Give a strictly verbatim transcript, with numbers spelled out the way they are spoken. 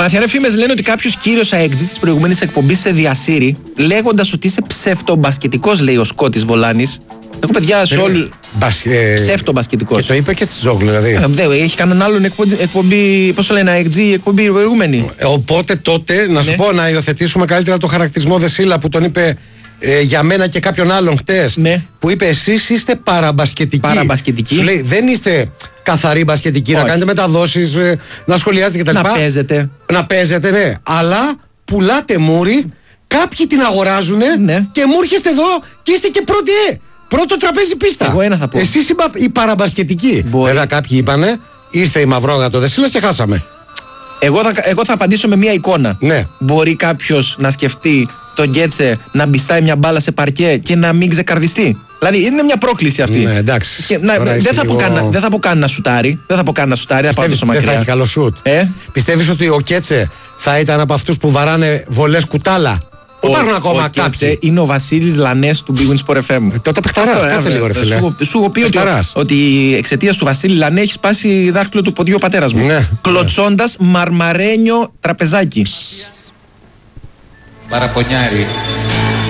Παναθηναϊκοί φήμες λένε ότι κάποιος κύριος αεκτζής της προηγούμενης εκπομπής σε διασύρει, λέγοντας ότι είσαι ψευτομπασκετικός, λέει ο Σκότης Βολάνης. Εγώ, παιδιά, σε όλους. Ε, ψευτομπασκετικός. Και το είπε και στη Ζόγλου, δηλαδή. Ε, δε, έχει κανέναν άλλον εκπομπή, εκπομπή πώς το λένε, αεκτζή, εκπομπή προηγούμενη. Ε, οπότε τότε, να σου ναι. πω, να υιοθετήσουμε καλύτερα το χαρακτηρισμό Δεσίλα που τον είπε ε, για μένα και κάποιον άλλον χτες. Ναι. Που είπε, εσείς είστε παραμπασκετικοί. Παραμπασκετικοί. Σου λέει, δεν είστε καθαρή μπασκετική, να κάνετε μεταδόσεις, να σχολιάζετε κτλ. Να παίζετε. Να παίζετε, ναι. Αλλά πουλάτε μούρι, κάποιοι την αγοράζουν ναι. και μου έρχεστε εδώ και είστε και πρώτοι. Ε, πρώτο τραπέζι πίστα. Εγώ ένα θα πω. Εσείς οι παραμπασκετικοί. Βέβαια, κάποιοι είπανε, ήρθε η Μαυρόγατο Δεσίλας και χάσαμε. Εγώ θα, εγώ θα απαντήσω με μια εικόνα. Ναι. Μπορεί κάποιος να σκεφτεί τον Γκέτσε να μπιστάει μια μπάλα σε παρκέ και να μην ξεκαρδιστεί. Δηλαδή είναι μια πρόκληση αυτή. Ναι, εντάξει. Και, να, δεν, θα λίγο... καν, δεν θα πω καν να σουτάρει. Δεν θα πω καν να σουτάρει. Πιστεύεις ότι δεν θα έχει καλό σουτ. Ε? Πιστεύεις ότι ο Γκέτσε θα ήταν από αυτούς που βαράνε βολές κουτάλα? Υπάρχουν ακόμα ο κάποιοι. Είναι ο Βασίλης Λανές του Big Win Sport εφ εμ. Τότε παιχταράς, κάτσε λίγο ρε φίλε. Σου έχω πει ότι, ότι εξαιτίας του Βασίλη Λανέ έχει σπάσει δάχτυλο του ποδιού ο πατέρας μου. Ναι, κλωτσώντας ναι. μαρμαρένιο τραπεζάκι. Παραπονιάρι.